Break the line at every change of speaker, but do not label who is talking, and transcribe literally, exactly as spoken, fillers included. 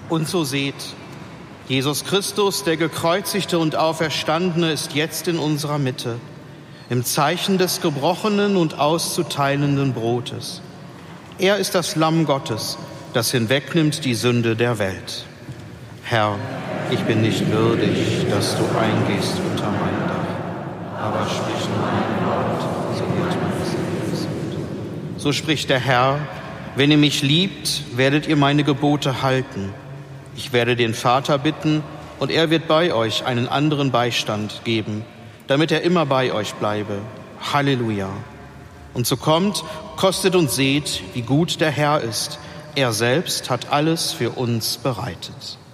Und so seht, Jesus Christus, der Gekreuzigte und Auferstandene, ist jetzt in unserer Mitte, im Zeichen des gebrochenen und auszuteilenden Brotes. Er ist das Lamm Gottes, das hinwegnimmt die Sünde der Welt. Herr, ich bin nicht würdig, dass du eingehst unter mein Dach, aber sprich nur ein Wort, so wird meine Seele gesund. So spricht der Herr: Wenn ihr mich liebt, werdet ihr meine Gebote halten. Ich werde den Vater bitten, und er wird bei euch einen anderen Beistand geben, damit er immer bei euch bleibe. Halleluja. Und so kommt, kostet und seht, wie gut der Herr ist. Er selbst hat alles für uns bereitet.